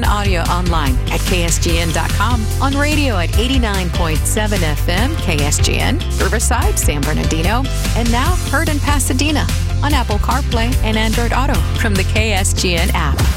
KSGN audio online at ksgn.com, on radio at 89.7 FM KSGN, Riverside, San Bernardino, and now heard in Pasadena on Apple CarPlay and Android Auto from the KSGN app.